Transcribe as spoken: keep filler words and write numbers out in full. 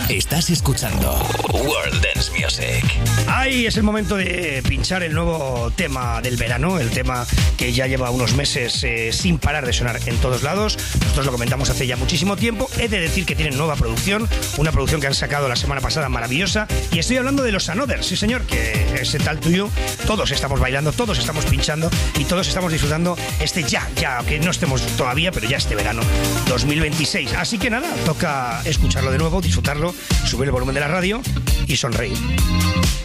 Estás escuchando World Dance Music. Ahí es el momento de pinchar el nuevo tema del verano, el tema que ya lleva unos meses eh, sin parar de sonar en todos lados. Nosotros lo comentamos hace ya muchísimo tiempo. He de decir que tienen nueva producción, una producción que han sacado la semana pasada maravillosa. Y estoy hablando de los Another, sí señor, que ese tal tuyo. Todos estamos bailando, todos estamos pinchando y todos estamos disfrutando este ya, ya, aunque no estemos todavía, pero ya este verano dos mil veintiséis. Así que nada, toca escucharlo de nuevo, disfrutarlo, subir el volumen de la radio y sonreír.